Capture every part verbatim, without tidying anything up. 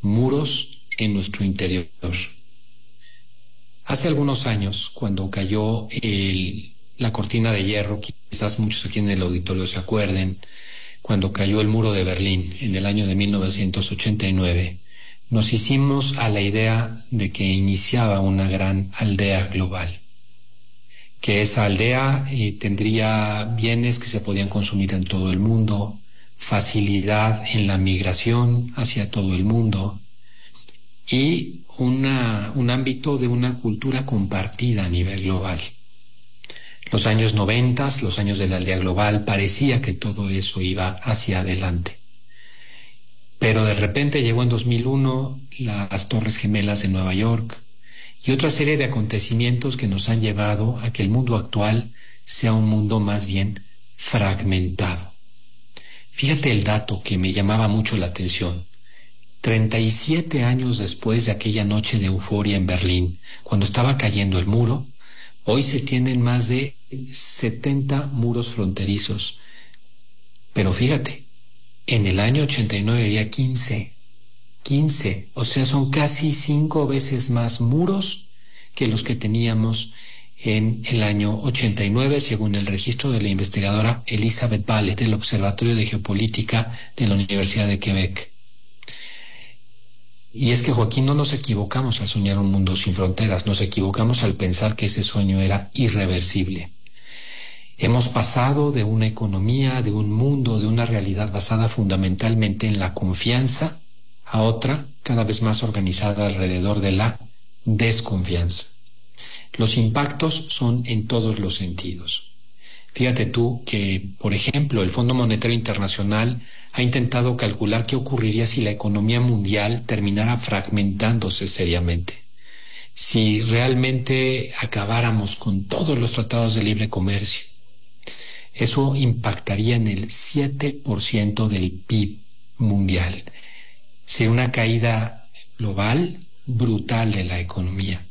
muros en nuestro interior. Hace algunos años, cuando cayó el, la cortina de hierro, quizás muchos aquí en el auditorio se acuerden, cuando cayó el muro de Berlín en el año de mil novecientos ochenta y nueve, nos hicimos a la idea de que iniciaba una gran aldea global, que esa aldea eh, tendría bienes que se podían consumir en todo el mundo, facilidad en la migración hacia todo el mundo y una, un ámbito de una cultura compartida a nivel global. Los años noventas, los años de la aldea global, parecía que todo eso iba hacia adelante. Pero de repente llegó en dos mil uno las Torres Gemelas de Nueva York y otra serie de acontecimientos que nos han llevado a que el mundo actual sea un mundo más bien fragmentado. Fíjate el dato que me llamaba mucho la atención. treinta y siete años después de aquella noche de euforia en Berlín, cuando estaba cayendo el muro, hoy se tienen más de setenta muros fronterizos. Pero fíjate, en el año ochenta y nueve había quince. quince, o sea, son casi cinco veces más muros que los que teníamos en el año ochenta y nueve, según el registro de la investigadora Elizabeth Ballet del Observatorio de Geopolítica de la Universidad de Quebec. Y es que, Joaquín, no nos equivocamos al soñar un mundo sin fronteras, nos equivocamos al pensar que ese sueño era irreversible. Hemos pasado de una economía, de un mundo, de una realidad basada fundamentalmente en la confianza, a otra cada vez más organizada alrededor de la desconfianza. Los impactos son en todos los sentidos. Fíjate tú que, por ejemplo, el Fondo Monetario Internacional ha intentado calcular qué ocurriría si la economía mundial terminara fragmentándose seriamente. Si realmente acabáramos con todos los tratados de libre comercio, eso impactaría en el siete por ciento del P I B mundial. Sería una caída global brutal de la economía.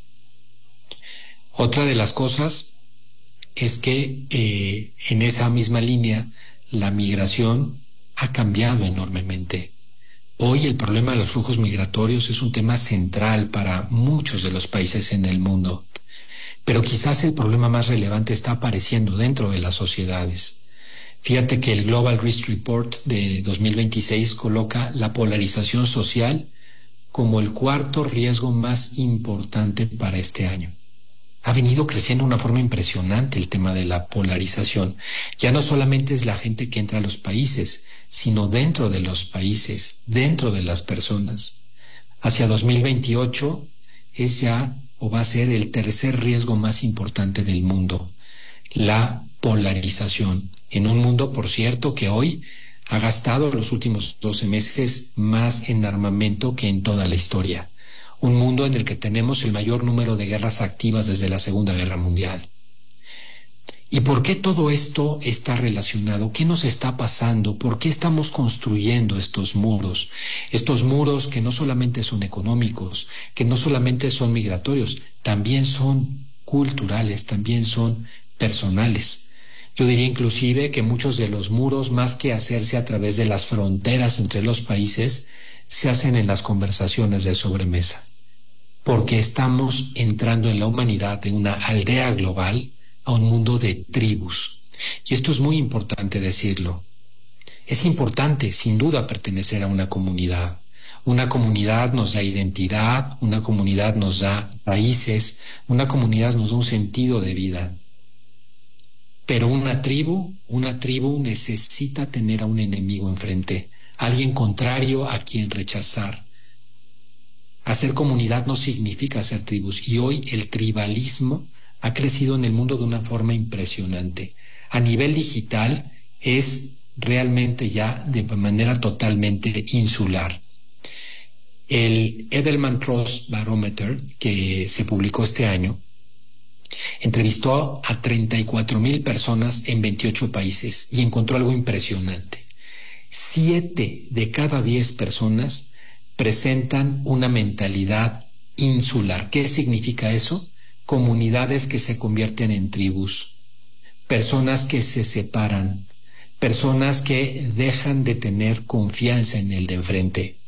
Otra de las cosas es que eh, en esa misma línea la migración ha cambiado enormemente. Hoy el problema de los flujos migratorios es un tema central para muchos de los países en el mundo, pero quizás el problema más relevante está apareciendo dentro de las sociedades. Fíjate que el Global Risk Report de dos mil veintiséis coloca la polarización social como el cuarto riesgo más importante para este año. Ha venido creciendo de una forma impresionante el tema de la polarización. Ya no solamente es la gente que entra a los países, sino dentro de los países, dentro de las personas. Hacia dos mil veintiocho es ya o va a ser el tercer riesgo más importante del mundo, la polarización. En un mundo, por cierto, que hoy ha gastado los últimos doce meses más en armamento que en toda la historia. Un mundo en el que tenemos el mayor número de guerras activas desde la Segunda Guerra Mundial. ¿Y por qué todo esto está relacionado? ¿Qué nos está pasando? ¿Por qué estamos construyendo estos muros? Estos muros que no solamente son económicos, que no solamente son migratorios, también son culturales, también son personales. Yo diría inclusive que muchos de los muros, más que hacerse a través de las fronteras entre los países, se hacen en las conversaciones de sobremesa. Porque estamos entrando en la humanidad de una aldea global a un mundo de tribus. Y esto es muy importante decirlo. Es importante, sin duda, pertenecer a una comunidad. Una comunidad nos da identidad, una comunidad nos da raíces, una comunidad nos da un sentido de vida. Pero una tribu, una tribu necesita tener a un enemigo enfrente, alguien contrario a quien rechazar. Hacer comunidad no significa hacer tribus, y hoy el tribalismo ha crecido en el mundo de una forma impresionante. A nivel digital es realmente ya de manera totalmente insular. El Edelman Trust Barometer, que se publicó este año, entrevistó a treinta y cuatro mil personas en veintiocho países y encontró algo impresionante. Siete de cada diez personas presentan una mentalidad insular. ¿Qué significa eso? Comunidades que se convierten en tribus, personas que se separan, personas que dejan de tener confianza en el de enfrente.